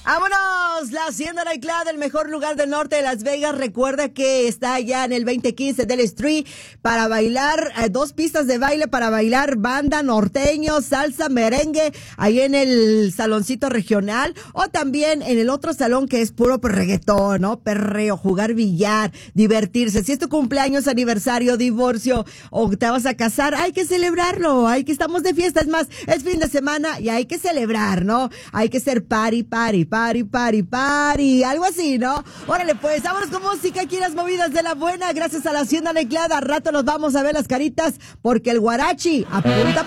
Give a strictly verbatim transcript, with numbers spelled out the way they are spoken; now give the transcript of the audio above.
¡Vámonos! La Hacienda Nightclub, el mejor lugar del norte de Las Vegas. Recuerda que está allá en el veinte quince del Street para bailar, eh, dos pistas de baile para bailar banda, norteño, salsa, merengue, ahí en el saloncito regional, o también en el otro salón que es puro reggaetón, ¿no? Perreo, jugar billar, divertirse. Si es tu cumpleaños, aniversario, divorcio o te vas a casar, hay que celebrarlo, hay que estamos de fiesta. Es más, es fin de semana y hay que celebrar, ¿no? Hay que ser party, party, party, party, party, algo así, ¿no? Órale, pues, vámonos con música aquí en las movidas de la buena, gracias a la Hacienda Nightclub. Al rato nos vamos a ver las caritas porque el guarachi apunta